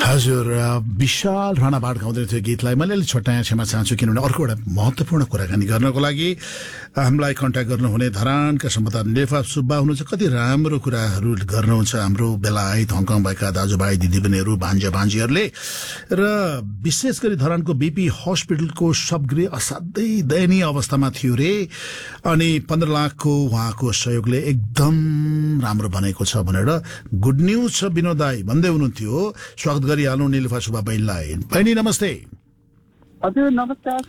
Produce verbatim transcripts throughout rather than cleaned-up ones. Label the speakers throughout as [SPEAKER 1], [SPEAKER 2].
[SPEAKER 1] हजुर विशाल राणाबाट गाउँदै थियो गीतलाई मैले अलिक छोटाएँ, क्षमा चाहन्छु, किनभने अर्को एउटा महत्त्वपूर्ण कुराकानी गर्नको लागि हामीलाई कन्ट्याक्ट गर्नुहुने धरानका सम्वाददाता नेफा सुब्बा हुनुहुन्छ। कति राम्रो कुराहरू गर्नुहुन्छ हाम्रो बेलायत हङकङ भएका दाजुभाइ दिदीबहिनीहरू भान्जा भान्जीहरूले। र विशेष गरी धरानको बीपी हस्पिटलको सबगृह असाध्यै दयनीय अवस्थामा थियो रे, अनि पन्ध्र लाखको उहाँको सहयोगले एकदम राम्रो बनेको छ भनेर गुड न्युज छ विनोद दाई भन्दै हुनुहुन्थ्यो। स्वागत गरिहाल्नु निलुफा सुब्बा बहिनीलाई। बहिनी नमस्ते।
[SPEAKER 2] हजुर नमस्कार।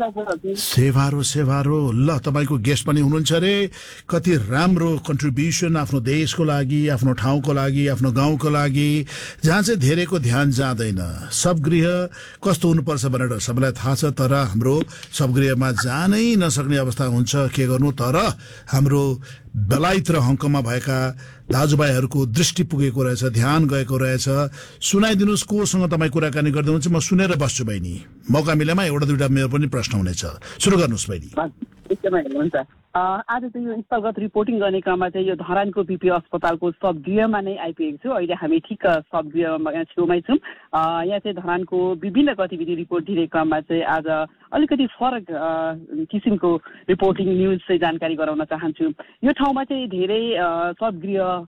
[SPEAKER 1] सेवारो सेवारो ल तपाईँको गेस्ट पनि हुनुहुन्छ अरे। कति राम्रो कन्ट्रिब्युसन आफ्नो देशको लागि, आफ्नो ठाउँको लागि, आफ्नो गाउँको लागि, जहाँ चाहिँ धेरैको ध्यान जाँदैन। सबगृह कस्तो हुनुपर्छ भनेर सबैलाई थाहा छ, तर हाम्रो सबगृहमा जानै नसक्ने अवस्था हुन्छ। के गर्नु, तर हाम्रो बेलायत र हङकङमा भएका दाजुभाइहरूको दृष्टि पुगेको रहेछ, ध्यान गएको रहेछ। सुनाइदिनुहोस् कोसँग तपाईँ कुराकानी गर्दै हुनुहुन्छ, म सुनेर बस्छु बहिनी। मौका मिलेमा एउटा दुईवटा मेरो पनि प्रश्न हुनेछ, सुरु गर्नुहोस् बहिनी।
[SPEAKER 2] एकदमै हुन्छ। आज चाहिँ यो स्थलगत रिपोर्टिङ गर्ने क्रममा चाहिँ यो धरानको बीपी अस्पतालको सबगृहमा नै आइपुगेको छु। अहिले हामी ठिक सबगृहमा छेउमै छौँ। यहाँ चाहिँ धरानको विभिन्न गतिविधि रिपोर्ट दिने क्रममा चाहिँ आज अलिकति फरक किसिमको रिपोर्टिङ न्युज चाहिँ जानकारी गराउन चाहन्छु। यो ठाउँमा चाहिँ धेरै सबगृह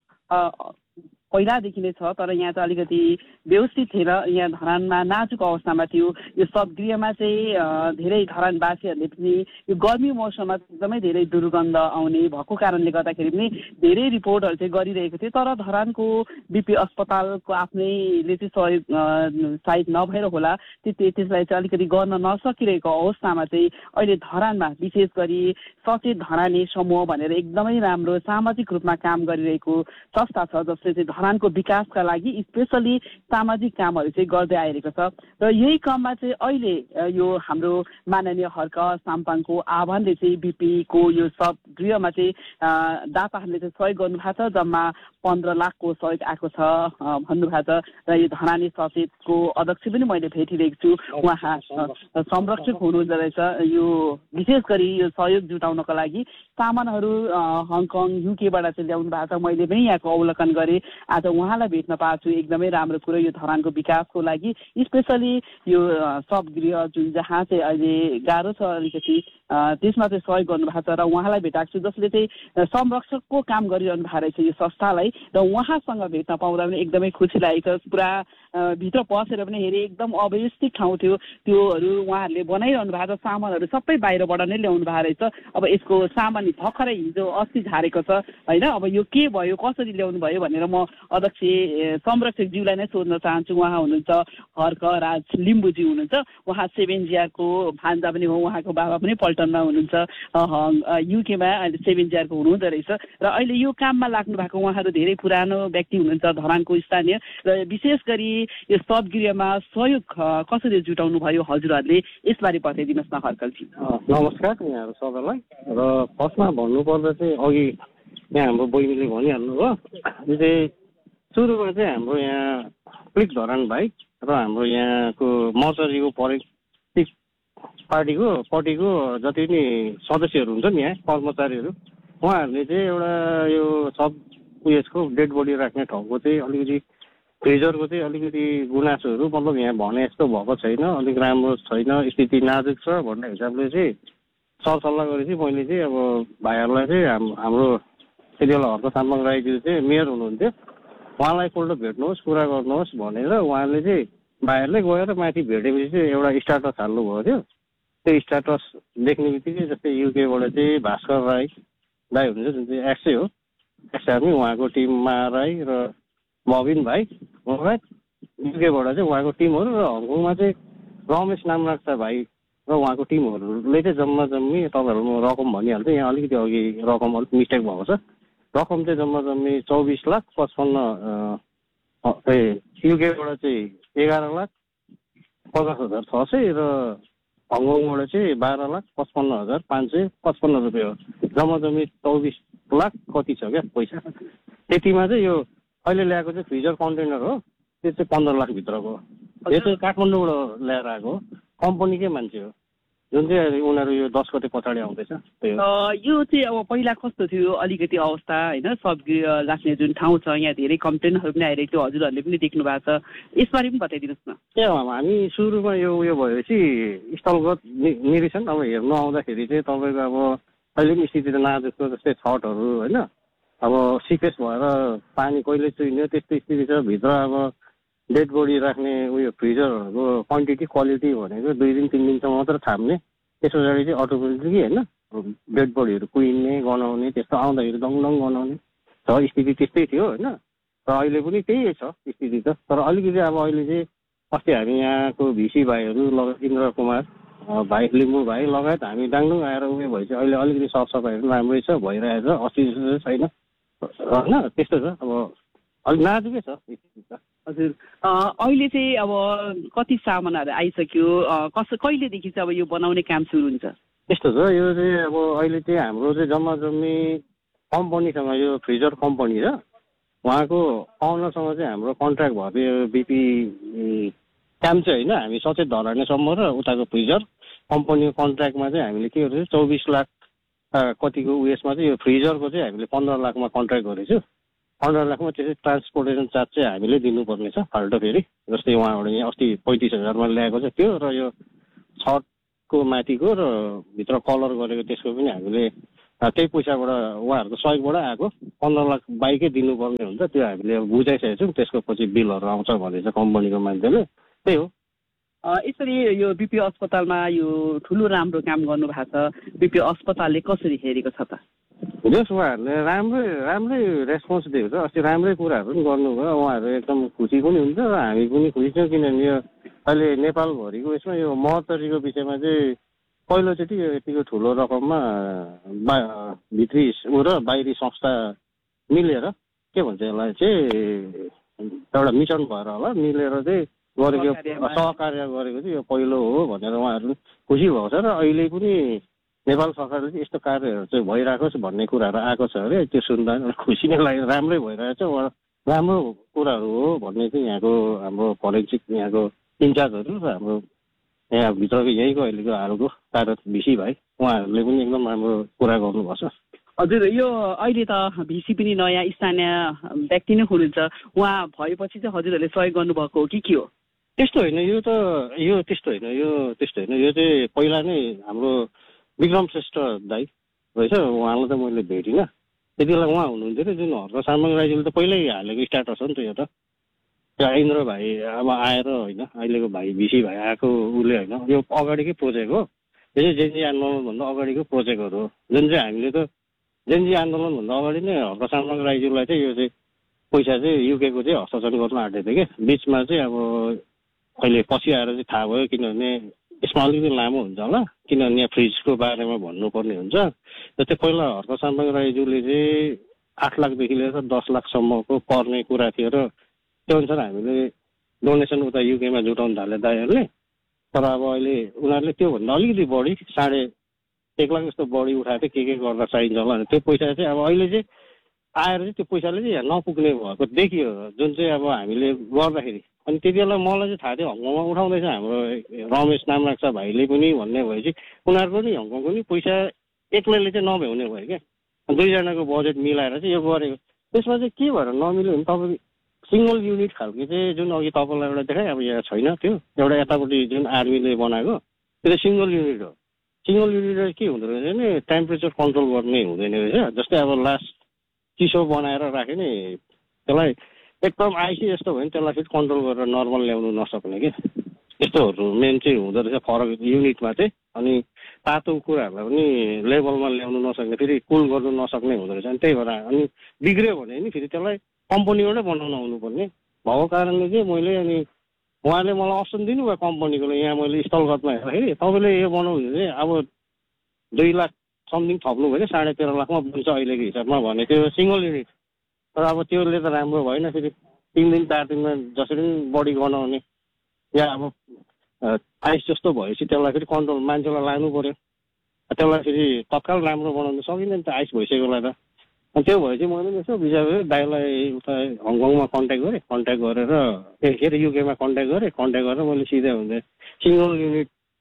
[SPEAKER 2] पहिलादेखि नै छ, तर यहाँ चाहिँ अलिकति व्यवस्थित थिएन। यहाँ धरानमा नाजुक अवस्थामा थियो। यो सबगृहमा चाहिँ धेरै धरानवासीहरूले पनि यो गर्मी मौसममा एकदमै धेरै दुर्गन्ध आउने भएको कारणले गर्दाखेरि पनि धेरै रिपोर्टहरू चाहिँ गरिरहेको थियो। तर धरानको बीपी अस्पतालको आफ्नैले चाहिँ सहयोग सायद नभएर होला त्यो त्यसलाई चाहिँ अलिकति गर्न नसकिरहेको अवस्थामा चाहिँ अहिले धरानमा विशेष गरी सचेत धरानी समूह भनेर एकदमै राम्रो सामाजिक रूपमा काम गरिरहेको संस्था छ, जसले चाहिँ धरानको विकासका लागि स्पेसली सामाजिक कामहरू चाहिँ गर्दै आइरहेको छ। र यही क्रममा चाहिँ अहिले यो हाम्रो माननीय हर्क साम्पाङको आह्वानले चाहिँ बीपीको यो सब गृहमा चाहिँ दाताहरूले चाहिँ सहयोग गर्नुभएको छ। जम्मा पन्ध्र लाखको सहयोग आएको छ भन्नुभएको छ। र यो धरानी सचेतको अध्यक्ष पनि मैले भेटिरहेको छु। उहाँ संरक्षक हुनुहुन्छ रहेछ। यो विशेष गरी यो सहयोग जुटाउनको लागि सामानहरू हङकङ युकेबाट चाहिँ ल्याउनु भएको छ। मैले पनि यहाँको अवलोकन गरेँ। आज उहाँलाई भेट्न पाएको छु। एकदमै राम्रो कुरो यो धरानको विकासको लागि, स्पेसली यो सबगृह जुन जहाँ चाहिँ अहिले गाह्रो छ अलिकति, त्यसमा चाहिँ सहयोग गर्नुभएको छ। र उहाँलाई भेटाएको छु जसले चाहिँ संरक्षकको काम गरिरहनु भएको रहेछ यो संस्थालाई। र उहाँसँग भेट्न पाउँदा पनि एकदमै खुसी लागेको। पुरा भित्र पसेर पनि हेरेँ, एकदम अव्यवस्थित ठाउँ थियो। त्योहरू उहाँहरूले बनाइरहनु भएको छ। सामानहरू सबै बाहिरबाट नै ल्याउनु भएको रहेछ। अब यसको सामान भर्खरै हिजो अस्ति झारेको छ होइन। अब यो के भयो, कसरी ल्याउनु भयो भनेर म अध्यक्ष संरक्षकज्यूलाई नै सोध्न चाहन्छु। उहाँ हुनुहुन्छ हर्क राज लिम्बुजी हुनुहुन्छ। उहाँ सेभेनजिआरको भान्जा पनि हो। उहाँको बाबा पनि पल्टनमा हुनुहुन्छ, युकेमा अहिले सेभेनजिआरको हुनुहुँदो रहेछ। र अहिले यो काममा लाग्नु भएको उहाँहरू धेरै पुरानो व्यक्ति हुनुहुन्छ धरानको स्थानीय। र विशेष गरी यो सबगृहमा सहयोग कसरी जुटाउनु भयो हजुरहरूले, यसबारे बताइदिनुहोस् न हर्कलजी।
[SPEAKER 3] नमस्कार यहाँहरू सबैलाई। र फर्स्टमा भन्नुपर्दा चाहिँ अघि यहाँ हाम्रो बहिनीले भनिहाल्नु भयो, यो चाहिँ सुरुमा चाहिँ हाम्रो यहाँ क्लिक धरान भाइ र हाम्रो यहाँको मर्चरीको पोलिटिक पार्टीको पार्टीको जति पनि सदस्यहरू हुन्छ नि, यहाँ कर्मचारीहरू, उहाँहरूले चाहिँ एउटा यो सब उयसको डेड बडी राख्ने ठाउँको चाहिँ अलिकति फ्रिजरको चाहिँ अलिकति गुनासोहरू, मतलब यहाँ भने जस्तो भएको छैन, अलिक राम्रो छैन, स्थिति नाजुक छ भन्ने हिसाबले चाहिँ सरसल्लाह गरेपछि मैले चाहिँ अब भाइहरूलाई चाहिँ हाम्रो त्यति बेला हर्क साम्पाङ राईज्यू चाहिँ मेयर हुनुहुन्थ्यो, उहाँलाई एकपल्ट भेट्नुहोस्, कुरा गर्नुहोस् भनेर उहाँले चाहिँ भाइहरूले गएर माथि भेटेपछि चाहिँ एउटा स्ट्याटस हाल्नुभएको थियो। त्यो स्ट्याटस देख्ने बित्तिकै जस्तै युकेबाट चाहिँ भास्कर राई दाई हुनुहुन्छ, जुन चाहिँ एक्सै हो, एक्स आर्मी, उहाँको टिममा राई र मबिन भाइ लगायत युकेबाट चाहिँ उहाँको टिमहरू, र हङकङमा चाहिँ रमेश नामराक्सा भाइ र उहाँको टिमहरूले चाहिँ जम्मा जम्मी तपाईँहरू रकम भनिहाल्छ, यहाँ अलिकति अघि रकम अलिक मिस्टेक भएको छ। रकम चाहिँ जम्मा जम्मी चौबिस लाख पचपन्न ए युकेबाट चाहिँ एघार लाख पचास हजार छ सय र हङकङबाट चाहिँ बाह्र लाख पचपन्न हजार पाँच सय पचपन्न रुपियाँ हो। जम्मा जम्मी चौबिस लाख कति छ क्या पैसा। त्यतिमा चाहिँ यो अहिले ल्याएको चाहिँ फ्रिजर कन्टेनर हो, त्यो चाहिँ पन्ध्र लाखभित्रको हो। यो चाहिँ काठमाडौँबाट ल्याएर आएको हो, कम्पनीकै मान्छे हो। जुन चाहिँ उनीहरू यो दस गते पछाडि आउँदैछ त्यही हो।
[SPEAKER 2] अ, यो चाहिँ अब पहिला कस्तो थियो अलिकति अवस्था होइन सबगृह राख्ने जुन ठाउँ छ यहाँ धेरै कम्प्लेनहरू पनि आइरहेको थियो हजुरहरूले पनि देख्नु भएको छ यसबारे पनि बताइदिनुहोस् न।
[SPEAKER 3] ए हामी सुरुमा यो उयो भएपछि स्थलगत नि- निरीक्षण अब हेर्नु आउँदाखेरि चाहिँ तपाईँको अब अहिले पनि स्थिति त नाजुकको जस्तै छटहरू होइन अब सिकेस भएर पानी कहिले चुहिने त्यस्तो स्थिति छ। भित्र अब डेड बडी राख्ने उयो फ्रिजरहरूको क्वान्टिटी क्वालिटी भनेको दुई दिन तिन दिनसम्म मात्र थाप्ने त्यस पछाडि चाहिँ अटोमेटिकली होइन डेड बडीहरू कुहिने गनाउने त्यस्तो आउँदाखेरि दङ दङ गनाउने छ स्थिति त्यस्तै थियो होइन। र अहिले पनि त्यही छ स्थिति त। तर अलिकति अब अहिले चाहिँ अस्ति हामी यहाँको भिसी भाइहरू लगायत इन्द्र कुमार भाइ लिम्बू भाइ लगायत हामी डाङडुङ आएर उयो भएपछि अहिले अलिकति सरसफाइहरू राम्रै छ भइरहेछ अस्ति जस्तो छैन होइन त्यस्तो छ। अब अलिक नाजुकै छ स्थिति त।
[SPEAKER 2] हजुर अ, अहिले चाहिँ अब कति सामानहरू आइसक्यो अ, कस कहिलेदेखि चाहिँ अब यो बनाउने काम सुरु हुन्छ?
[SPEAKER 3] यस्तो छ यो चाहिँ अब अहिले चाहिँ हाम्रो चाहिँ जम्मा जम्मी कम्पनीसँग यो फ्रिजर कम्पनी छ उहाँको पाउनसँग चाहिँ हाम्रो कन्ट्र्याक्ट भएको यो बिपी काम चाहिँ होइन हामी सचेत धरानेसम्म र उताको फ्रिजर कम्पनीको कन्ट्र्याक्टमा चाहिँ हामीले के गरेको चौबिस लाख कतिको उयसमा चाहिँ यो फ्रिजरको चाहिँ हामीले पन्ध्र लाखमा कन्ट्र्याक्ट गरेको छु। पन्ध्र लाखमा त्यसै ट्रान्सपोर्टेसन चार्ज चाहिँ हामीले दिनुपर्ने छ फाल्टो फेरि जस्तै उहाँबाट यहाँ अस्ति पैँतिस हजारमा ल्याएको छ त्यो र यो छतको माथिको र भित्र कलर गरेको त्यसको पनि हामीले त्यही पैसाबाट उहाँहरूको सहयोगबाट आएको पन्ध्र लाख बाइकै दिनुपर्ने हुन्छ त्यो हामीले बुझाइसकेको छौँ। त्यसको पछि बिलहरू आउँछ भनेछ कम्पनीको मान्छेले त्यही हो।
[SPEAKER 2] अ, यसरी यो बिपी अस्पतालमा यो ठुलो राम्रो काम गर्नु भएको छ बिपी अस्पतालले कसरी हेरेको छ त?
[SPEAKER 3] जस उहाँहरूले राम्रै राम्रै रेस्पोन्स दिएको छ अस्ति राम्रै कुराहरू पनि गर्नुभयो उहाँहरू एकदम खुसी पनि हुन्छ र हामी पनि खुसी छौँ किनभने यो अहिले नेपालभरिको यसमा यो महोत्तरीको विषयमा चाहिँ पहिलोचोटि यो यतिको ठुलो रकममा बा भित्री ऊ र बाहिरी संस्था मिलेर के भन्छ यसलाई चाहिँ एउटा मिसन भएर होला मिलेर चाहिँ गरेको सहकार्य गरेको चाहिँ यो पहिलो हो भनेर उहाँहरू खुसी भएको छ र अहिले पनि नेपाल सरकारले चाहिँ यस्तो कार्यहरू चाहिँ भइरहेको छ भन्ने कुराहरू आएको छ अरे त्यो सुन्दा खुसी नै लाग्यो राम्रै भइरहेछ उहाँ राम्रो कुराहरू हो भन्ने चाहिँ यहाँको हाम्रो फरेन्सिक यहाँको इन्चार्जहरू र हाम्रो यहाँभित्रको यहीँको अहिलेको हालको कार्य भिसी भाइ उहाँहरूले पनि एकदम राम्रो कुरा गर्नुभएको छ।
[SPEAKER 2] हजुर यो अहिले त भिसी पनि नयाँ स्थानीय व्यक्ति नै हुनुहुन्छ उहाँ भएपछि चाहिँ हजुरहरूले सहयोग गर्नुभएको हो कि के हो?
[SPEAKER 3] त्यस्तो होइन यो त यो त्यस्तो होइन यो त्यस्तो होइन यो चाहिँ पहिला नै हाम्रो विक्रम श्रेष्ठ दाई रहेछ उहाँलाई त मैले भेटिनँ त्यति बेला उहाँ हुनुहुन्थ्यो र जुन हर्क सामङ राईजीले त पहिल्यै हालेको स्टाटस हो नि त यो त इन्द्र भाइ अब आएर होइन अहिलेको भाइ भिसी भाइ आएको उसले होइन यो अगाडिकै प्रोजेक्ट हो यो चाहिँ जेनजी आन्दोलनभन्दा अगाडिको प्रोजेक्टहरू हो जुन चाहिँ हामीले त जेनजी आन्दोलनभन्दा अगाडि नै हर्क सामङ राईजीलाई चाहिँ यो चाहिँ पैसा चाहिँ युकेको चाहिँ हस्ताक्षर गर्न आँटेको थियो क्या बिचमा चाहिँ अब अहिले पछि आएर चाहिँ थाहा भयो किनभने यसमा अलिकति लामो हुन्छ होला किनभने यहाँ फ्रिजको बारेमा भन्नुपर्ने हुन्छ जस्तै पहिला हर्क सामङ राईज्यूले चाहिँ आठ लाखदेखि लिएर दस लाखसम्मको पर्ने कुरा थियो र त्यो अनुसार हामीले डोनेसन उता युकेमा जुटाउनु थाले दाइहरूले तर अब अहिले उनीहरूले त्योभन्दा अलिकति बढी साढे एक लाख जस्तो बढी उठाएको थियो के के गर्दा चाहिन्छ होला त्यो पैसा चाहिँ अब अहिले चाहिँ आएर चाहिँ त्यो पैसाले चाहिँ यहाँ नपुग्ने भएको देखियो जुन चाहिँ अब हामीले गर्दाखेरि अनि त्यति बेला मलाई चाहिँ थाहा थियो हङकङमा उठाउँदैछ हाम्रो रमेश नाम राख्छ भाइले पनि भन्ने भएपछि उनीहरूको नि हङकङको नि पैसा एक्लैले चाहिँ नभ्याउने भयो क्या दुईजनाको बजेट मिलाएर चाहिँ यो गरेको त्यसमा चाहिँ के भएर नमिल्यो भने तपाईँ सिङ्गल युनिट खालको चाहिँ जुन अघि तपाईँलाई एउटा देखाएँ अब यहाँ छैन त्यो एउटा यतापट्टि जुन आर्मीले बनाएको त्यो चाहिँ सिङ्गल युनिट हो सिङ्गल युनिट के हुँदो रहेछ भने टेम्परेचर कन्ट्रोल गर्ने हुँदैन रहेछ जस्तै अब लास्ट चिसो बनाएर राख्यो नि त्यसलाई एकदम आइसी जस्तो भयो भने त्यसलाई फेरि कन्ट्रोल गरेर नर्मल ल्याउनु नसक्ने क्या यस्तोहरू मेन चाहिँ हुँदो रहेछ फरक युनिटमा चाहिँ अनि तातो कुराहरूलाई पनि लेभलमा ल्याउनु नसक्ने फेरि कुल गर्नु नसक्ने हुँदो रहेछ अनि त्यही भएर अनि बिग्रियो भने नि फेरि त्यसलाई कम्पनीबाटै बनाउन आउनुपर्ने भएको कारणले चाहिँ मैले अनि उहाँले मलाई अप्सन दिनुभयो कम्पनीकोले यहाँ मैले स्थलगतमा हेर्दाखेरि तपाईँले यो बनाउनु चाहिँ अब दुई लाख समथिङ थप्नु भयो साढे तेह्र लाखमा बन्छ अहिलेको हिसाबमा भने त्यो सिङ्गल युनिट तर अब त्योले त राम्रो भएन फेरि तिन दिन चार दिनमा जसरी पनि बढी गनाउने या अब आइस जस्तो भएपछि त्यसलाई फेरि कन्ट्रोल मान्छेलाई लानु पऱ्यो त्यसलाई फेरि तत्काल राम्रो बनाउनु सकिँदैन त आइस भइसकेकोलाई त अनि त्यो भएपछि मैले यसो विचार दाइलाई उता हङकङमा कन्ट्याक्ट गरेँ कन्ट्याक्ट गरेर के अरे युकेमा कन्ट्याक्ट गरेँ कन्ट्याक्ट गरेर मैले सिधै हुन्छ सिङ्गल युनिट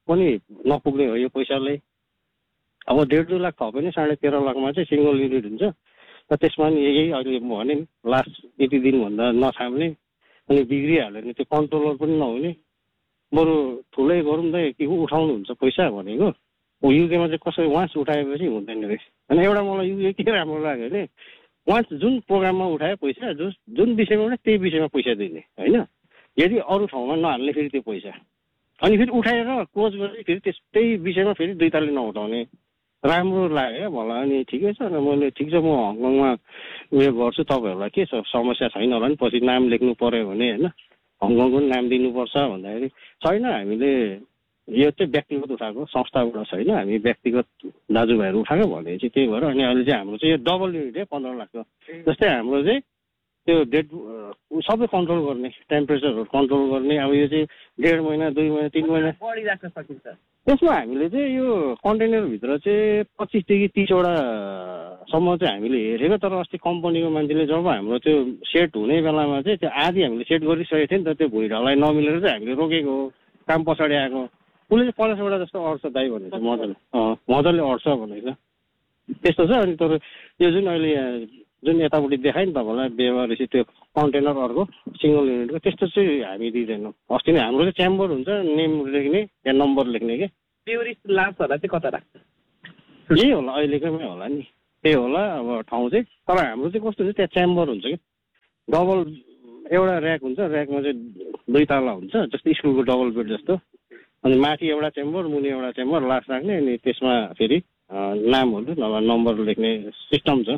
[SPEAKER 3] पनि नपुग्ने हो यो पैसाले। अब डेढ दुई लाख थपे नै साढे तेह्र लाखमा चाहिँ सिङ्गल युनिट हुन्छ र त्यसमा नि यही अहिले म भने नि लास्ट यति दिनभन्दा नछाम्ने अनि बिग्रिहाल्यो भने त्यो कन्ट्रोलर पनि नहुने, बरु ठुलै गरौँ त के उठाउनुहुन्छ पैसा भनेको। युकेमा चाहिँ कसै वान्स उठाएपछि हुँदैन रहेछ। अनि एउटा मलाई युके के राम्रो लाग्यो भने वान्स जुन प्रोग्राममा उठायो पैसा जुन जुन विषयमा उठायो त्यही विषयमा पैसा दिने होइन, यदि अरू ठाउँमा नहाल्ने फेरि त्यो पैसा, अनि फेरि उठाएर क्लोज गरेर फेरि त्यस त्यही विषयमा फेरि दुई तालले नउठाउने राम्रो लाग्यो मलाई। अनि ठिकै छ र मैले ठिक छ म हङकङमा उयो गर्छु, तपाईँहरूलाई के छ समस्या छैन होला नि, पछि नाम लेख्नु पऱ्यो भने होइन हङकङको पनि नाम दिनुपर्छ भन्दाखेरि छैन, हामीले यो चाहिँ व्यक्तिगत उठाएको संस्थाबाट छैन, हामी व्यक्तिगत दाजुभाइहरू उठाएको भने चाहिँ त्यही भएर। अनि अहिले चाहिँ हाम्रो चाहिँ यो डबल युनिट है पन्ध्र लाखको, जस्तै हाम्रो चाहिँ त्यो डेट सबै कन्ट्रोल गर्ने, टेम्परेचरहरू कन्ट्रोल गर्ने। अब यो चाहिँ डेढ महिना दुई महिना तिन महिना
[SPEAKER 2] बढिराख्न सकिन्छ।
[SPEAKER 3] त्यसमा हामीले चाहिँ यो कन्टेनरभित्र चाहिँ पच्चिसदेखि तिसवटासम्म चाहिँ हामीले हेरेको, तर अस्ति कम्पनीको मान्छेले जब हाम्रो त्यो सेट हुने बेलामा चाहिँ त्यो आधी हामीले सेट गरिसकेको थियो नि त, त्यो भुइँ ढलाई नमिलेर चाहिँ हामीले रोकेको हो, काम पछाडि आएको। उसले चाहिँ पचासवटा जस्तो अट्छ दाइ भनेको छ, मजाले अँ मजाले अट्छ भनेको छ, त्यस्तो छ। अनि तर यो जुन अहिले जुन यतापट्टि देखायो नि तपाईँलाई व्यवहार रहेछ त्यो कन्टेनर अर्को सिङ्गल युनिटको, त्यस्तो चाहिँ हामी दिँदैनौँ। अस्ति नै हाम्रो चाहिँ च्याम्बर हुन्छ, नेम लेख्ने या नम्बर लेख्ने के
[SPEAKER 2] टुरिस्ट लासहरूलाई चाहिँ कता राख्छ?
[SPEAKER 3] यही होला अहिलेकोमै होला नि, त्यही होला अब ठाउँ चाहिँ। तर हाम्रो चाहिँ कस्तो हुन्छ त्यहाँ च्याम्बर हुन्छ कि डबल एउटा ऱ्याक हुन्छ, ऱ्याकमा चाहिँ दुई तला हुन्छ जस्तै स्कुलको डबल बेड जस्तो, अनि माथि एउटा च्याम्बर मुनि एउटा च्याम्बर लास राख्ने, अनि त्यसमा फेरि नामहरू नभए नम्बर लेख्ने सिस्टम छ।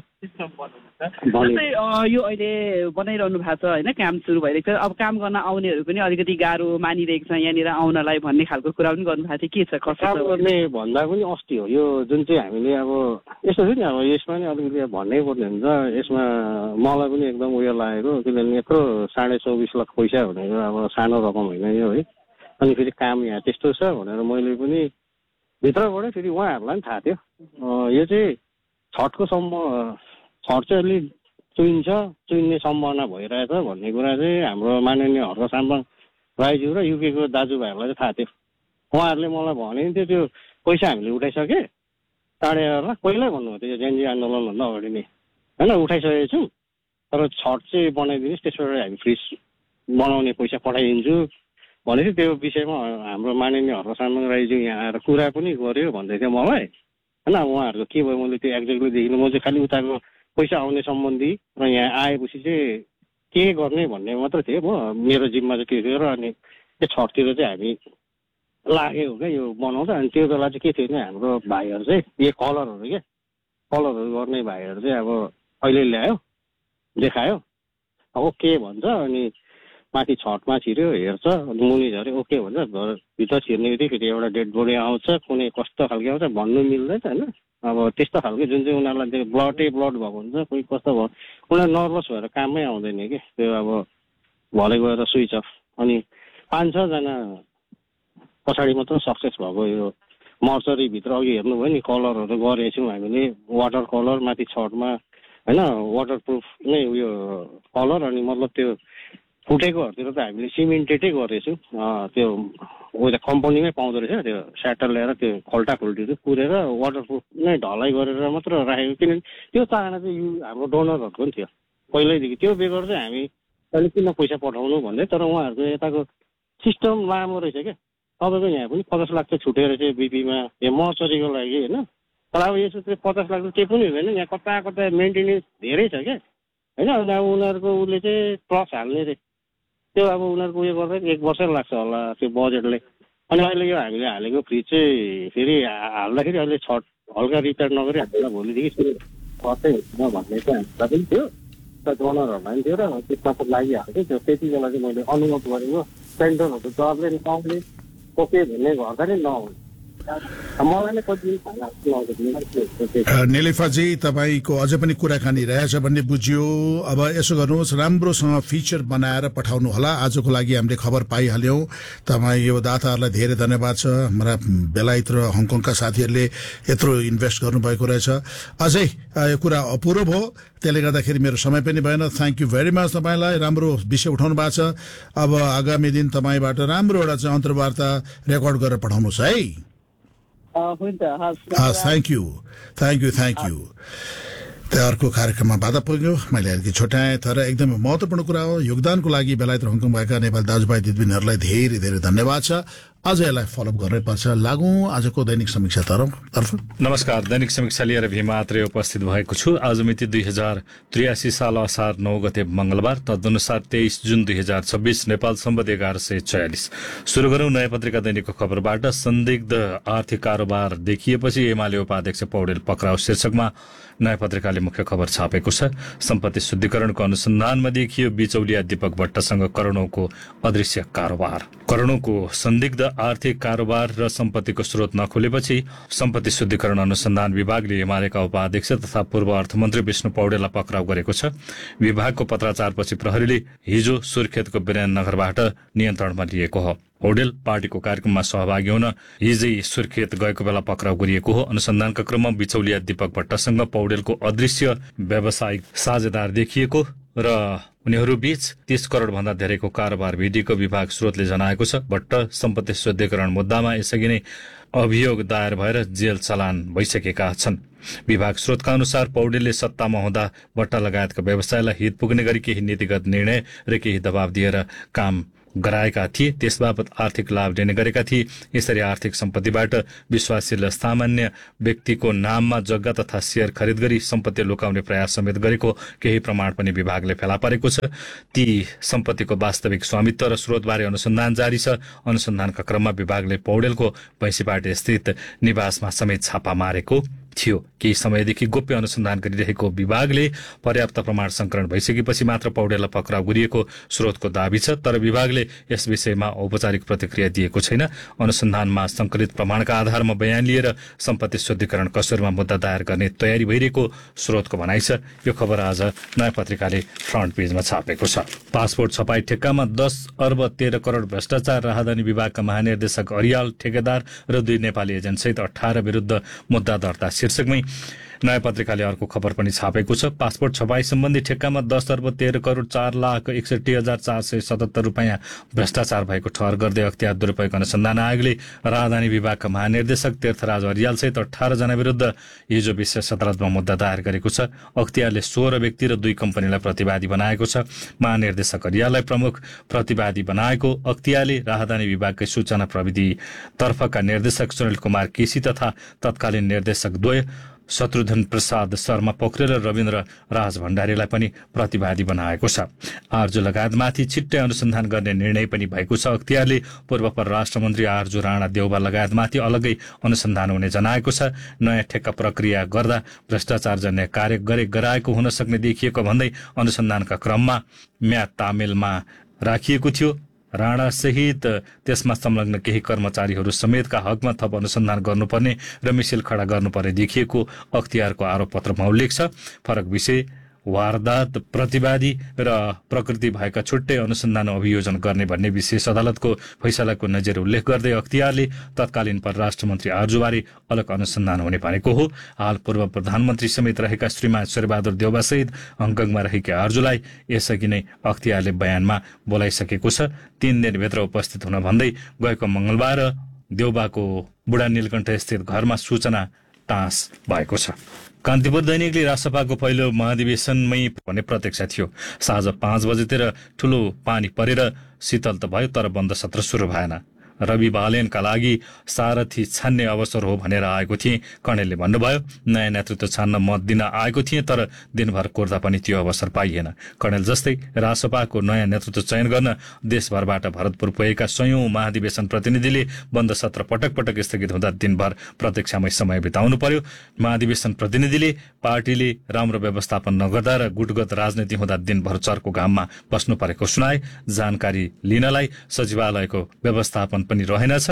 [SPEAKER 2] जस्तै यो अहिले बनाइरहनु भएको छ होइन, काम सुरु भइरहेको छ, अब काम गर्न आउनेहरू पनि अलिकति गाह्रो मानिरहेको छ यहाँनिर आउनलाई भन्ने खालको कुरा पनि गर्नुभएको थियो, के छ कसो
[SPEAKER 3] काम गर्ने भन्दा पनि अस्ति हो यो जुन चाहिँ हामीले अब यस्तो थियो नि, अब यसमा नि अलिकति भन्नै पर्ने हुन्छ। यसमा मलाई पनि एकदम उयो लागेको, किनभने यत्रो साढे चौबिस लाख पैसा भनेको अब सानो रकम होइन यो है। अनि फेरि काम यहाँ त्यस्तो छ भनेर मैले पनि भित्रबाटै फेरि उहाँहरूलाई पनि थाहा थियो यो चाहिँ छठको सम्म छठ चाहिँ अलिक चुइन्छ, चुइने सम्भावना भइरहेछ भन्ने कुरा चाहिँ हाम्रो माननीय हर्क साम्बाङ राईज्यू र युकेको दाजुभाइहरूलाई चाहिँ थाहा थियो। उहाँहरूले मलाई भने थियो त्यो पैसा हामीले उठाइसके साढे एघार लाख पहिल्यै भन्नुभएको थियो, यो जेएनजी आन्दोलनभन्दा अगाडि नै होइन, उठाइसकेको छौँ तर छठ चाहिँ बनाइदिनुहोस्, त्यसबाट हामी फ्रिज बनाउने पैसा पठाइदिन्छु भनेको त्यो विषयमा हाम्रो माननीय हर्क साम्बाङ राईज्यू यहाँ आएर कुरा पनि गर्यो भन्दै थियो मलाई होइन। उहाँहरूको के भयो मैले त्यो एक्ज्याक्टली देखिनँ, म चाहिँ खालि उताको पैसा आउने सम्बन्धी र यहाँ आएपछि चाहिँ के गर्ने भन्ने मात्र थियो म, मेरो जिम्मा चाहिँ त्यो थियो। र अनि त्यो छठतिर चाहिँ हामी लाग्यो क्या यो बनाउँदा। अनि त्यो बेला चाहिँ के थियो भने हाम्रो भाइहरू चाहिँ यो कलरहरू क्या कलरहरू गर्ने भाइहरू चाहिँ अब अहिले ल्यायो देखायो ओके भन्छ, अनि माथि छठमा छिर्यो हेर्छ, मुनि झऱ्यो ओके भन्छ, भित्र छिर्ने बित्तिकै फेरि एउटा डेड बोडी आउँछ, कुनै कस्तो खालको आउँछ भन्नु मिल्दैन होइन। अब त्यस्तो खालको जुन चाहिँ उनीहरूलाई त्यो ब्लडै ब्लड भएको हुन्छ, कोही कस्तो भयो उनीहरू नर्भस भएर काममै आउँदैन कि त्यो अब भरे गएर स्विच अफ। अनि पाँच छजना पछाडि मात्र सक्सेस भएको यो मर्चरीभित्र। अघि हेर्नुभयो नि कलरहरू गरेको छौँ हामीले, वाटर कलर माथि छठमा होइन, वाटर प्रुफ नै उयो कलर। अनि मतलब त्यो फुटेकोहरूतिर त हामीले सिमेन्टेडै गरेछौँ, त्यो उयो कम्पनीमै पाउँदो रहेछ त्यो स्याटर ल्याएर त्यो खल्टा खुल्टीहरू पुरेर वाटरप्रुफ नै ढलाइ गरेर मात्र राखेको। किनभने त्यो चाहना चाहिँ यो हाम्रो डोनरहरूको पनि थियो पहिल्यैदेखि, त्यो बेगर चाहिँ हामी अहिले किन पैसा पठाउनु भन्दै। तर उहाँहरूको यताको सिस्टम लामो रहेछ क्या, तपाईँको यहाँ पनि पचास लाख चाहिँ छुटेर चाहिँ बिपीमा यो मर्चरीको लागि होइन। तर अब यसो चाहिँ पचास लाख केही पनि हुँदैन, यहाँ कता कता मेन्टेनेन्स धेरै छ क्या होइन। अब उनीहरूको उसले चाहिँ प्लस हाल्ने रे त्यो अब उनीहरूको उयो गर्दा एक वर्ष लाग्छ होला त्यो बजेटले। अनि अहिले यो हामीले हालेको फ्रिज चाहिँ फेरि हाल्दाखेरि अहिले छट हल्का रिपेयर नगरी हामीलाई भोलिदेखि खर्चै हुँदैन भन्ने चाहिँ हामीलाई पनि थियो, तर डोनरहरूलाई पनि थियो र त्यसमा त लागिहाल्थ्यो। त्यो त्यति बेला चाहिँ मैले अनुरोध गरेको सेन्टरहरू डरले नआउने ओके भन्ने गर्दा नै नआउने मलाई नै कति दिन
[SPEAKER 1] अ, नेलिफाजी तपाईँको अझै पनि कुराकानी रहेछ भन्ने बुझ्यो। अब यसो गर्नुहोस्, राम्रोसँग फिचर बनाएर पठाउनु होला। आजको लागि हामीले खबर पाइहाल्यौँ। तपाईँ यो दाताहरूलाई धेरै धन्यवाद छ। हाम्रा बेलायत र हङकङका साथीहरूले यत्रो इन्भेस्ट गर्नुभएको रहेछ। अझै अ, यो कुरा अपुरो भयो, त्यसले गर्दाखेरि मेरो समय पनि भएन। थ्याङ्क यू भेरी मच तपाईँलाई, राम्रो विषय उठाउनु भएको छ। अब आगामी दिन तपाईँबाट राम्रो एउटा चाहिँ अन्तर्वार्ता रेकर्ड गरेर पठाउनुहोस् है।
[SPEAKER 2] हुन्छ, हस्,
[SPEAKER 1] हस्, thank you thank you thank you. त्यो अर्को कार्यक्रममा बाधा पुग्यो, मैले अलिकति छोटाएँ, तर एकदमै महत्त्वपूर्ण कुरा हो। योगदानको लागि बेलायत र हङकङ भएका नेपाल दाजुभाइ दिदीबहिनीहरूलाई धेरै धेरै धन्यवाद छ। अझ यसलाई फलोअप गर्नै पर्छ। लागौँ आजको दैनिक समीक्षा तर्फ।
[SPEAKER 4] नमस्कार, दैनिक समीक्षा लिएर भीमात्रे उपस्थित भएको छु। आज मिति दुई हजार त्रियासी साल असार नौ गते मंगलबार, तदनुसार तेइस जुन दुई हजार छब्बीस, नेपाल सम्बत एघार सय छयालिस। शुरू गरौं नयाँ पत्रिका दैनिकको खबरबाट। संदिग्ध आर्थिक कारोबार देखिएपछि एमाले उपाध्यक्ष पौडेल पक्राउ शीर्षकमा नयाँ पत्रिकाले मुख्य खबर छापेको छ। सम्पत्ति शुद्धिकरणको अनुसन्धानमा देखियो बिचौलिया दीपक भट्टसँग करोडौंको अदृश्य कारोबार। करोडौंको संदिग्ध आर्थिक कारोबार र सम्पत्तिको स्रोत नखोलेपछि सम्पत्ति शुद्धिकरण अनुसन्धान विभागले एमालेका उपाध्यक्ष तथा पूर्व अर्थमन्त्री विष्णु पौडेललाई पक्राउ गरेको छ। विभागको पत्राचारपछि प्रहरीले हिजो सुर्खेतको विराटनगरबाट नियन्त्रणमा लिएको हो। पौडेल पार्टीको कार्यक्रममा सहभागी हुन हिजै सुर्खेत गएको बेला पक्राउ गरिएको हो। अनुसन्धानका क्रममा बिचौलिया दीपक भट्टसँग पौडेलको अदृश्य व्यावसायिक साझेदार देखिएको र उनीहरू बीच तीस करोड़ भन्दा धेरैको कारोबार भेटिएको विभाग स्रोतले जनाएको छ। भट्ट सम्पत्ति शुद्धिकरण मुद्दामा यसअघि नै अभियोग दायर भएर जेल चलान भइसकेका छन्। विभाग स्रोतका अनुसार पौडेलले सत्तामा हुँदा भट्ट लगायतका व्यवसायलाई हित पुग्ने गरी केही नीतिगत निर्णय र केही दबाव दिएर काम गराएका थिए, त्यसबापत आर्थिक लाभ लिने गरेका थिए। यसरी आर्थिक सम्पत्तिबाट विश्वासिल सामान्य व्यक्तिको नाममा जग्गा तथा शेयर खरिद गरी सम्पत्ति लुकाउने प्रयास समेत गरेको केही प्रमाण पनि विभागले फेला पारेको छ। ती सम्पत्तिको वास्तविक स्वामित्व र स्रोतबारे अनुसन्धान जारी छ। अनुसन्धानका क्रममा विभागले पौडेलको भैँसीपाटी स्थित निवासमा समेत छापा मारेको थियो। केही समयदेखि गोप्य अनुसन्धान गरिरहेको विभागले पर्याप्त प्रमाण संकलन भइसकेपछि मात्र पौडेललाई पक्राउ गरिएको स्रोतको दावी छ। तर विभागले यस विषयमा औपचारिक प्रतिक्रिया दिएको छैन। अनुसन्धानमा संकलित प्रमाणका आधारमा बयान लिएर सम्पत्ति शुद्धिकरण कसुरमा मुद्दा दायर गर्ने तयारी भइरहेको स्रोतको भनाइ छ। यो खबर आज नयाँ पत्रिकाले फ्रन्ट पेजमा छापेको छ। पासपोर्ट छपाई ठेक्कामा दस अर्ब तेह्र करोड़ भ्रष्टाचार, राहदानी विभागका महानिर्देशक अरियाल, ठेकेदार र दुई नेपाली एजेन्ट सहित अठार विरुद्ध मुद्दा दर्ता शीर्षकमै नयाँ पत्रिकाले अर्को खबर पनि छापेको छ। पासपोर्ट छपाई सम्बन्धी ठेक्कामा दस अर्ब तेह्र करोड़ चार लाख एकसठी हजार चार सय सतहत्तर रुपियाँ भ्रष्टाचार भएको ठहर गर्दै अख्तियार दुरूपयोग अनुसन्धान आयोगले राहदानी विभागका महानिर्देशक तीर्थराज अरियाल सहित अठार जना विरुद्ध हिजो विशेष अदालतमा मुद्दा दायर गरेको छ। अख्तियारले सोह्र व्यक्ति र दुई कम्पनीलाई प्रतिवादी बनाएको छ। महानिर्देशक अरियाललाई प्रमुख प्रतिवादी बनाएको अख्तियारले राहदानी विभागकै सूचना प्रविधि तर्फका निर्देशक सुनिल कुमार केसी तथा तत्कालीन निर्देशक द्वय शत्रुघ्न प्रसाद शर्मा पोखरेल र रविन्द्र राज भण्डारीलाई पनि प्रतिवादी बनाएको छ। आर्जु लगायतमाथि छिट्टै अनुसन्धान गर्ने निर्णय पनि भएको छ। अख्तियारले पूर्व परराष्ट्र मन्त्री आर्जु राणा देउबा लगायतमाथि अलग्गै अनुसन्धान हुने जनाएको छ। नयाँ ठेक्का प्रक्रिया गर्दा भ्रष्टाचार जन्य कार्य गरे गराएको हुन सक्ने देखिएको भन्दै अनुसन्धानका क्रममा म्याद तामेलमा राखिएको थियो। राणा सहित त्यसमा संलग्न केही कर्मचारीहरू समेतका हकमा थप अनुसन्धान गर्नुपर्ने र मिसिल खडा गर्नुपर्ने देखिएको अख्तियारको आरोप पत्रमा उल्लेख छ। फरक विषय वारदात प्रतिवादी र प्रकृति भएका छुट्टै अनुसन्धान अभियोजन गर्ने भन्ने विशेष अदालतको फैसलाको नजिर उल्लेख गर्दै अख्तियारले तत्कालीन परराष्ट्र मन्त्री आर्जुबारे अलग अनुसन्धान हुने भनेको हो। हाल पूर्व प्रधानमन्त्री समेत रहेका श्रीमान शेरबहादुर देउबा सहित हङकङमा रहेका आर्जुलाई यसअघि नै अख्तियारले बयानमा बोलाइसकेको छ। तीन दिनभित्र उपस्थित हुन भन्दै गएको मंगलबार देउबाको बुढा नीलकण्ठ स्थित घरमा सूचना टाँस भएको छ। कान्तिपुर दैनिकले रासपाको पहिलो महाधिवेशनमै भन्ने प्रत्यक्ष थियो। साँझ पाँच बजेतिर ठूलो पानी परेर शीतल त भयो, तर बन्द सत्र सुरु भएन। रवि बालेनका लागि सारथी छान्ने अवसर हो भनेर आएको थिएँ, कर्णेलले भन्नुभयो। नयाँ नेतृत्व छान्न मत दिन आएको थिएँ, तर दिनभर कोर्दा पनि त्यो अवसर पाइएन। कर्णेल जस्तै रासपाको नयाँ नेतृत्व चयन गर्न देशभरबाट भरतपुर पुगेका सयौं महाधिवेशन प्रतिनिधिले बन्द सत्र पटक पटक स्थगित हुँदा दिनभर प्रतीक्षामै समय बिताउनु पर्यो। महाधिवेशन प्रतिनिधिले पार्टीले राम्रो व्यवस्थापन नगर्दा र गुटगत राजनीति हुँदा दिनभर चर्को घाममा बस्नु परेको सुनाए। जानकारी लिनलाई सचिवालयको व्यवस्थापन पनि रहेनछ।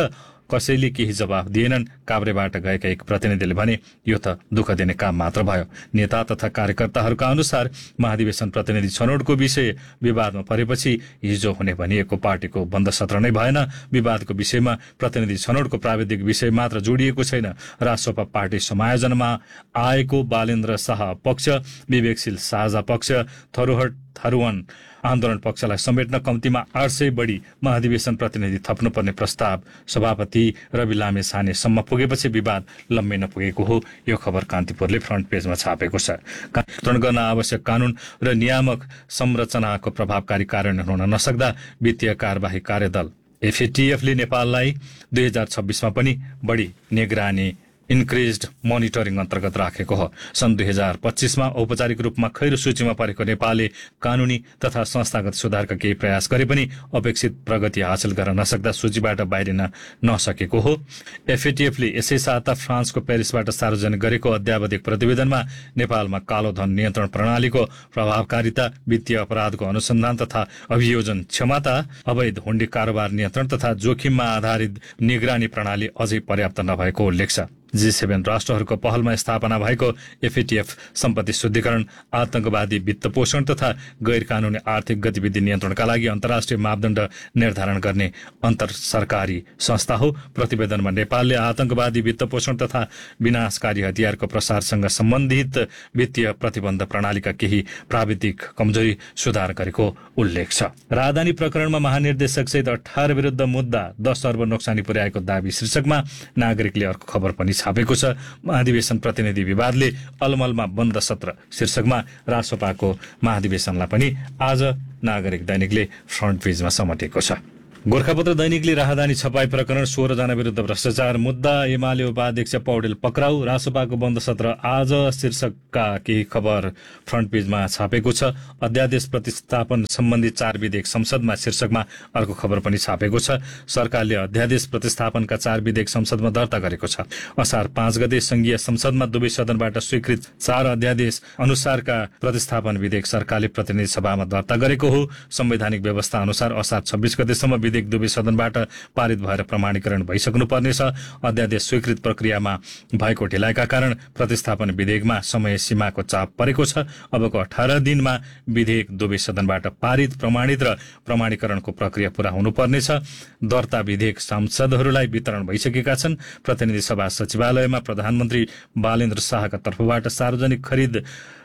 [SPEAKER 4] कसैले केही जवाफ दिएनन्। काभ्रेबाट गएका एक प्रतिनिधिले भने यो त दुःख दिने काम मात्र भयो। नेता तथा कार्यकर्ताहरूका अनुसार महाधिवेशन प्रतिनिधि छनौटको विषय विवादमा परेपछि हिजो हुने भनिएको पार्टीको बन्द सत्र नै भएन। विवादको विषयमा प्रतिनिधि छनौटको प्राविधिक विषय मात्र जोडिएको छैन। रासोपा पार्टी समायोजनमा आएको बालेन्द्र शाह पक्ष, विवेकशील साझा पक्ष, थरुहट थरुवन आन्दोलन पक्षलाई समेट्न कम्तीमा आठ सय बढी महाधिवेशन प्रतिनिधि थप्नुपर्ने प्रस्ताव सभापति रवि लामे छानेसम्म पुगेपछि विवाद लम्बिन पुगेको हो। यो खबर कान्तिपुरले फ्रन्ट पेजमा छापेको छ। नियन्त्रण गर्न आवश्यक कानून र नियामक संरचनाको प्रभावकारी कार्यान्वयन हुन नसक्दा वित्तीय कार्यवाही कार्यदल एफएटीएफले नेपाललाई दुई हजार छब्बीसमा पनि बढी निगरानी इन्क्रिज्ड मोनिटरिङ अन्तर्गत राखेको हो। सन् दुई हजार पच्चीसमा औपचारिक रूपमा खैरो सूचीमा परेको नेपालले कानूनी तथा संस्थागत सुधारका केही प्रयास गरे पनि अपेक्षित प्रगति हासिल गर्न नसक्दा सूचीबाट बाहिरिन नसकेको हो। एफएटीएफले यसै साता फ्रान्सको पेरिसबाट सार्वजनिक गरेको अध्यावधिक प्रतिवेदनमा नेपालमा कालो धन नियन्त्रण प्रणालीको प्रभावकारिता, वित्तीय अपराधको अनुसन्धान तथा अभियोजन क्षमता, अवैध हुण्डी कारोबार नियन्त्रण तथा जोखिममा आधारित निगरानी प्रणाली अझै पर्याप्त नभएको उल्लेख छ। जी सेभेन राष्ट्रहरूको पहलमा स्थापना भएको एफएटीएफ सम्पत्ति शुद्धिकरण, आतंकवादी वित्त पोषण तथा गैर कानूनी आर्थिक गतिविधि नियन्त्रणका लागि अन्तर्राष्ट्रिय मापदण्ड निर्धारण गर्ने अन्तर सरकारी संस्था हो। प्रतिवेदनमा नेपालले आतंकवादी वित्त पोषण तथा विनाशकारी हतियारको प्रसारसँग सम्बन्धित वित्तीय प्रतिबन्ध प्रणालीका केही प्राविधिक कमजोरी सुधार गरेको उल्लेख छ। राजधानी प्रकरणमा महानिर्देशक सहित अठार विरुद्ध मुद्दा, दस अर्ब नोक्सानी पुर्याएको दावी शीर्षकमा नागरिकले अर्को खबर पनि छापेको छ। महाधिवेशन प्रतिनिधि विवादले अलमलमा बन्द सत्र शीर्षकमा रासोपाको महाधिवेशनलाई पनि आज नागरिक दैनिकले फ्रन्ट पेजमा समेटेको छ। गोर्खापत्र दैनिकले राहदानी छपाई प्रकरण सोह्र जना विरुद्ध भ्रष्टाचार मुद्दा, एमाले उपाध्यक्ष पौडेल पक्राउ, रासोपाको बन्द सत्र आज शीर्षकका केही खबर फ्रन्ट पेजमा छापेको छ। अध्यादेश प्रतिस्थापन सम्बन्धी चार विधेयक संसदमा शीर्षकमा अर्को खबर पनि छापेको छ। सरकारले अध्यादेश प्रतिस्थापनका चार विधेयक संसदमा दर्ता गरेको छ। असार पाँच गते संघीय संसदमा दुवै सदनबाट स्वीकृत चार अध्यादेश अनुसारका प्रतिस्थापन विधेयक सरकारले प्रतिनिधि सभामा दर्ता गरेको हो। संवैधानिक व्यवस्था अनुसार असार छब्बीस गतेसम्म विधेयक दुवै सदनबाट पारित भएर प्रमाणीकरण भइसक्नु पर्नेछ। अध्यादेश स्वीकृत प्रक्रियामा भएको ढिलाइका कारण प्रतिस्थापन विधेयकमा समय सीमाको चाप परेको छ। अबको अठार दिनमा विधेयक दुवै सदनबाट पारित, प्रमाणित र प्रमाणीकरणको प्रक्रिया पूरा हुनुपर्नेछ। दर्ता विधेयक सांसदहरूलाई वितरण भइसकेका छन्। प्रतिनिधि सभा सचिवालयमा प्रधानमन्त्री बालेन्द्र शाहका तर्फबाट सार्वजनिक खरिद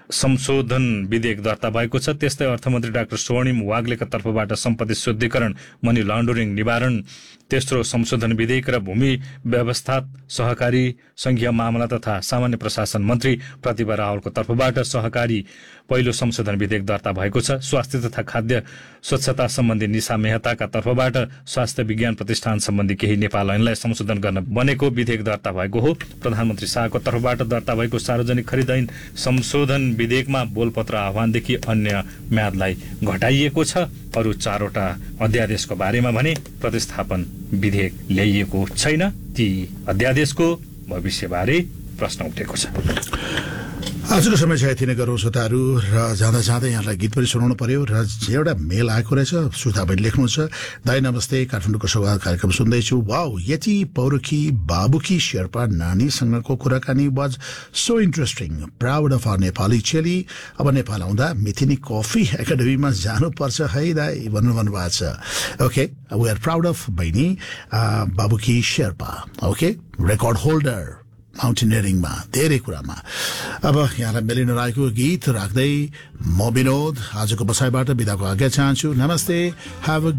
[SPEAKER 4] संशोधन विधेयक दर्ता भएको छ। त्यस्तै अर्थमन्त्री डाक्टर स्वर्णिम वाग्लेका तर्फबाट सम्पत्ति शुद्धिकरण, मनी लन्डरिङ निवारण तेस्रो संशोधन विधेयक र भूमि व्यवस्था सहकारी संघीय मामला तथा सामान्य प्रशासन मन्त्री प्रतिभा रावलको तर्फबाट सहकारी पहिलो संशोधन विधेयक दर्ता भएको छ। स्वास्थ्य तथा खाद्य स्वच्छता सम्बन्धी निशा मेहताका तर्फबाट स्वास्थ्य विज्ञान प्रतिष्ठान सम्बन्धी केही नेपाल ऐनलाई संशोधन गर्न बनेको विधेयक दर्ता भएको हो। प्रधानमन्त्री शाहको तर्फबाट दर्ता भएको सार्वजनिक खरिद ऐन संशोधन विधेयकमा बोलपत्र आह्वानदेखि अन्य म्यादलाई घटाइएको छ। अरू चारवटा अध्यादेशको बारेमा भने प्रतिस्थापन विधेयक ल्याइएको छैन। ती अध्यादेशको भविष्यबारे प्रश्न उठेको छ।
[SPEAKER 1] आजको समय चाहिँ यति नै गरौँ श्रोताहरू। र जाँदा जाँदै यहाँलाई गीत पनि सुनाउनु पर्यो र एउटा मेल आएको रहेछ, सुझाव पनि लेख्नुहुन्छ। दाइ नमस्ते, काठमाडौँको सौगात कार्यक्रम सुन्दैछु। वाउ, यति पौरखी बाबुकी शेर्पा नानीसँगको कुराकानी was so interesting. Proud of our Nepali चेली। अब नेपाल आउँदा मिथिनी कफी एकाडेमीमा जानुपर्छ है दाइ भन्नु भन्नुभएको छ। Okay, we are proud of बहिनी बाबुकी शेर्पा। ओके, रेकर्ड होल्डर माउन्टेनियरिङमा धेरै कुरामा। अब यहाँलाई मेलिन रहेको गीत राख्दै म विनोद आजको बसाइबाट बिदाको आज्ञा चाहन्छु। नमस्ते, ह्याभ अ